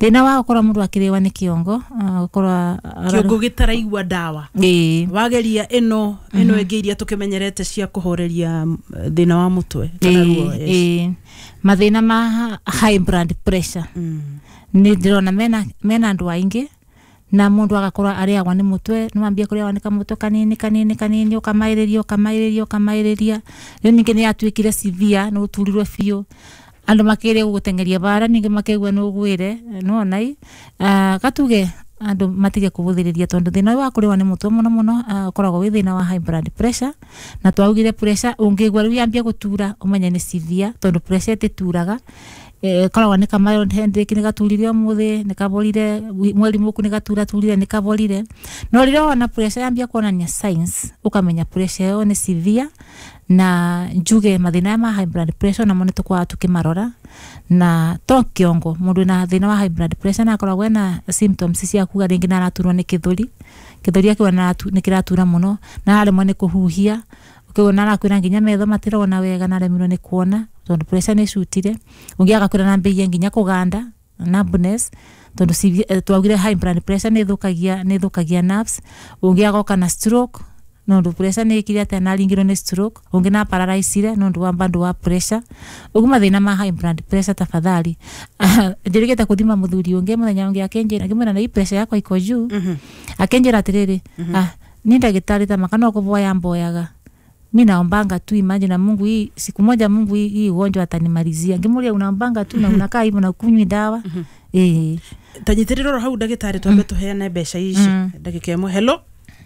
thina wa ukora mundu akiriwa ni kiongo ukora kiongo gitaraigwa dawa wageria ino engiria tukimenyerete cia kuhoreria thina wa mutwe kana ruo mathina ma high blood pressure ni ndirona mena andu aingi na mundu agakora ariagwa ni mutwe nwambia kuriwa ni kamutwe kanini ukamairiria ryo ningi ni atwikire severe no turirwe fio andu makire gutengeria bara ningi makegwa no gwire no nai katuge andu matige kubuthiriria tondu thina wa kuriwa ni mutwe muno ukoragwo wi thina wa high blood pressure na twaugire pressure ungigwa ri ambia gutura umenya ni severe tondu pressure tituraga koragwo ni kamayo hendiki ni gaturire muthi ni kaborire mweri muku ni gaturire ni kaborire no riro ona pressure ambia kuonania signs ukamenya pressure yo ni severe na njuge mathina ma high blood pressure na monito kwa tukimarora na to kiongo mundu na thina wa high blood pressure na koragwo na symptoms cia kuga ringi na araturwo ni kithuri akiwa na ni kiratura muno na alemwa ni kuhuhia ukiona arakwira nginya metho matirona wega na aremirwo ni kuona tondu pressure ni shutire ungiaga kwira na mbeye nginya kuganda numbness tondu twagire high blood pressure ni thukagia nerves ungiaga kana stroke nondu pressure ni ikiria tena ringiro ni stroke ungina paralyze nondu wa bandu wa pressure uguma thina ma high blood pressure tafadhali ndirigeta kuthima muthuri unge muthenya unge akenjira ngimena na pressure yakwa iko juu akenjira atiriri ni ndagitari ta makano kuboya mboyaga mimi naombanga tu imagine Mungu hii siku moja Mungu hii ugonjwa atanimalizia ngimuria unaombanga tu na unakaa hivyo na kunywa dawa tanyitiriro hau ndagitari twambe tuheane mbeca ici ndagika imwe hello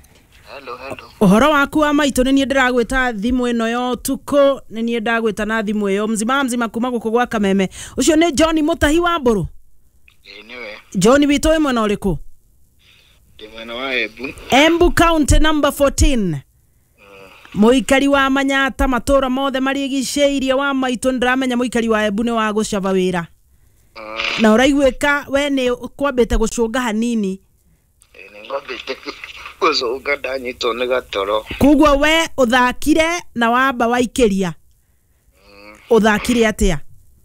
uhoro waku wa maito ni ndiragwita thimu ino yo tuko ni ndagwita na thimu iyo mzima kuma guku gwa Kameme ucio ni John Mutahi wa Mburu niwe John wito imwe na uriku mwena wa Embu County number 14 muikari wa Manyata matura mothe marigiceirie wa maito ndramenya muikari wa Embu ni wa gucaba wira na uraigweka we ni kwambite gucunga hanini ni ngobite kucunga ndanyitwo ni gatoro kugwa we uthakire na wamba waikiria uthakire atia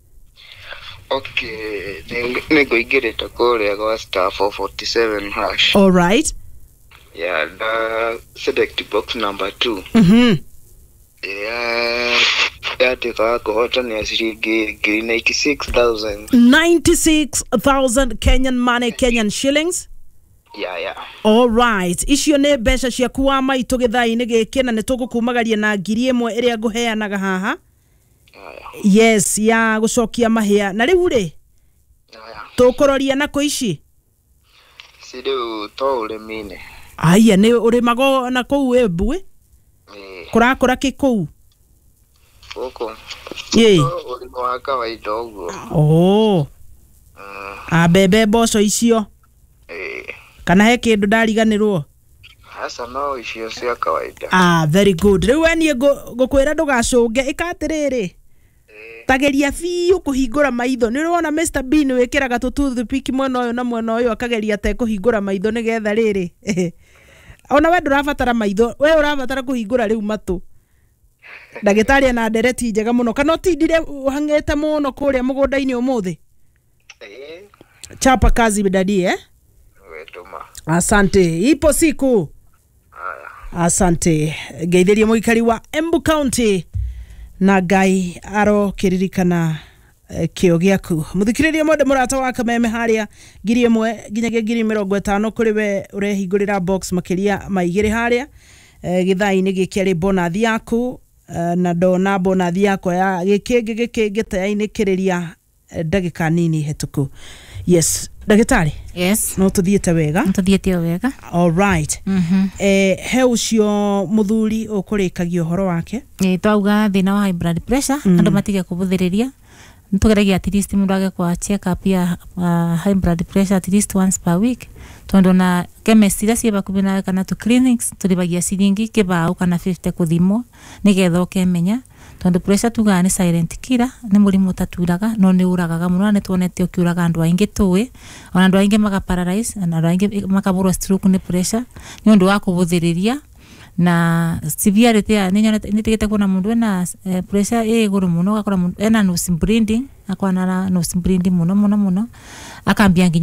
okay ni ngoingirita kuria kwa star 447 hash all right yeah select box number 2 yatika kuhota ni asiringi 96,000 Kenyan money, Kenyan shillings. Yeah. All right. Icio ne besha cia kuwa maito githai-ini giki na nitugukumagaria na ngiri imwe iria nguheanaga haha. Yes, ya gucokia mahia. Na riu ri? Tukuroria na kuici. Sidu to urimine. Aya ni urimago na kuu Embu kurakura kiku Koko. Urimo wa kawaida uguo. Bebe boco icio. Kana he kindu ndariganirwo. Hasa no icio cia kawaida. Very good. Riu weni ngukwira ndugacunge ikatiriri. Tageria fiu kuhingura maitho. Ni urona Mr Bean wikiraga tututhupick mwena uyu na mwena uyu akageria te kuhingura maitho nigetha riri. Ona we ndurabatara maitho, we urabatara kuhingura riu matu. Ndagitari na ndereti njega muno kana tindire hangete muno kuria mugunda-ini umuthi. Chapa kazi bidadi Wetuma. Asante. Ipo siku. Asante. Geithirie muikari wa Embu County na Ngai aro kiririkana kio giaku. Muthikiririe mode murata wa Kameme haria ngiri imwe nginyagia 50 kuri we urehingurira box makiria maigire haria githai-ini gikiari bonus yaku na dona bonus yako ya giki gitaini kiriria ndagika nini hetuku. Yes, ndagitari. Yes. No tuthiete wega. Tuthiete wega. All right. He ucio muthuri ukurikagio horo wake. Twauga thina wa high blood pressure andu matige kubuthiriria. Ntugeragia at least mundu age kwa check up ya high blood pressure at least once per week. Tondo na chemist ira cieba kubina kana to clinics tulibagia ciringi kibao kana 50 kuthimo nigetha ukemenya tondu pressure tuga ni silent killer ni murimu taturaga no ni uragaga muno ni tuonete ukiuraga andu aingi tuwe ona andu aingi maga paralyze na andu aingi makaburo stroke ni pressure ni undu wa kubuthiriria na severity ya nitigete kuna mundu na pressure iguru muno gakora mundu ena nose bleeding akwana nose bleeding muno akambia